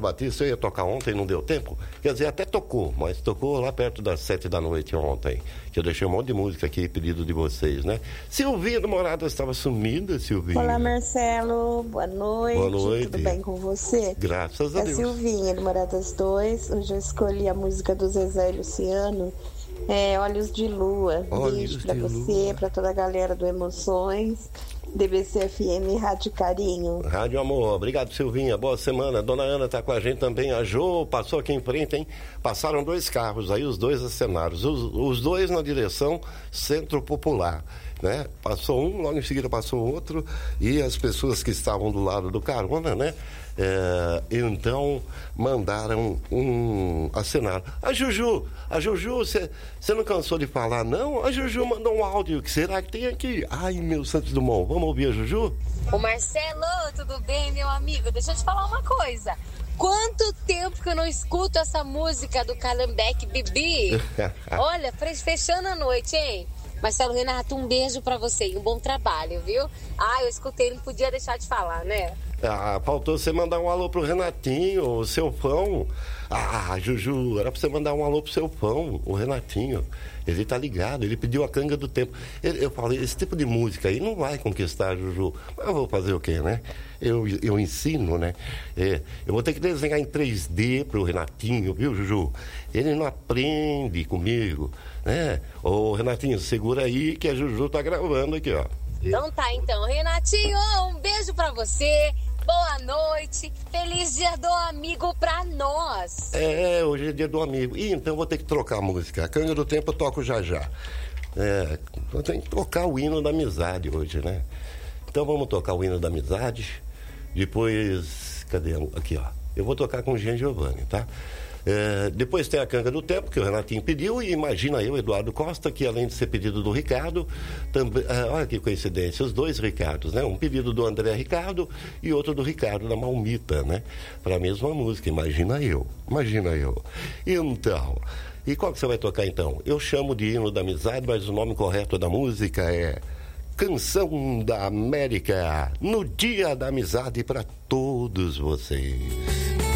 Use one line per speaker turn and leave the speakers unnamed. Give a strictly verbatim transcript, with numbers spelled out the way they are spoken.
Batista, eu ia tocar ontem, não deu tempo. Quer dizer, até tocou, mas tocou lá perto das sete da noite ontem. Que eu deixei um monte de música aqui, pedido de vocês, né? Silvinha do Morada estava sumida, Silvinha.
Olá, Marcelo. Boa noite.
Boa noite.
Tudo bem com você?
Graças a
é
Deus.
É Silvinha do Moradas dois. Hoje eu escolhi a música do Zezé e Luciano. É Olhos de Lua.
Olhos
Beijo pra
de
você,
lua.
pra toda a galera do Emoções. D B C F M, Rádio Carinho.
Rádio Amor, obrigado, Silvinha, boa semana. Dona Ana tá com a gente também, a Jô passou aqui em frente, hein? Passaram dois carros aí, os dois acenados, os, os dois na direção Centro Popular, né? Passou um, logo em seguida passou outro, e as pessoas que estavam do lado do carona, né? É, então mandaram um acenar. A Juju, a Juju, você não cansou de falar, não? A Juju mandou um áudio, que será que tem aqui? Ai, meu Santos Dumont, vamos ouvir a Juju?
Ô Marcelo, tudo bem, meu amigo? Deixa eu te falar uma coisa. Quanto tempo que eu não escuto essa música do Calhambeque Bibi? Olha, fechando a noite, hein? Marcelo Renato, um beijo pra você e um bom trabalho, viu? Ah, eu escutei, não podia deixar de falar, né?
Ah, faltou você mandar um alô pro Renatinho, o seu fão. Ah, Juju, era pra você mandar um alô pro seu fão, o Renatinho. Ele tá ligado, ele pediu a canga do tempo. Eu, eu falei, esse tipo de música aí não vai conquistar, Juju. Mas eu vou fazer o quê, né? Eu, eu ensino, né? É, eu vou ter que desenhar em três D pro Renatinho, viu, Juju? Ele não aprende comigo, né? Ô, Renatinho, segura aí que a Juju tá gravando aqui, ó.
Então tá, então. Renatinho, um beijo pra você. Boa noite, feliz dia do amigo pra nós.
É, hoje é dia do amigo. Ih, então eu vou ter que trocar a música. A canga do tempo eu toco já já. É, eu tenho que tocar o hino da amizade hoje, né? Então vamos tocar o hino da amizade. Depois, cadê? Aqui, ó. Eu vou tocar com o Jean Giovanni, tá? É, depois tem a canga do tempo, que o Renatinho pediu, e imagina eu, Eduardo Costa, que além de ser pedido do Ricardo, também, é, olha que coincidência, os dois Ricardos, né? Um pedido do André Ricardo e outro do Ricardo da Malmita, né? Para a mesma música, imagina eu, imagina eu. Então, e qual que você vai tocar então? Eu chamo de hino da amizade, mas o nome correto da música é Canção da América, no Dia da Amizade para todos vocês.